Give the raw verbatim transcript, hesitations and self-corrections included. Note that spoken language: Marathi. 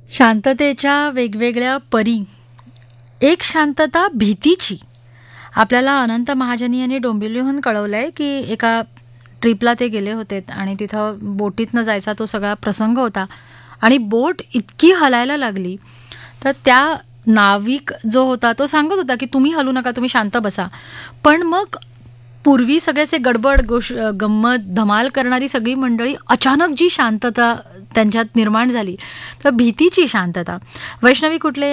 शांततेच्या वेगवेगळ्या परी. एक शांतता भीतीची. आपल्याला अनंत महाजनी यांनी डोंबिवलीहून कळवलंय की एका ट्रिपला ते गेले होते आणि तिथं बोटीतनं जायचा तो सगळा प्रसंग होता आणि बोट इतकी हलायला लागली तर त्या नाविक जो होता तो सांगत होता की तुम्ही हलू नका, तुम्ही शांत बसा. पण मग पूर्वी सगळ्याचे गडबड गोष गंमत धमाल करणारी सगळी मंडळी अचानक जी शांतता त्यांच्यात निर्माण झाली तर भीतीची शांतता. वैष्णवी कुठले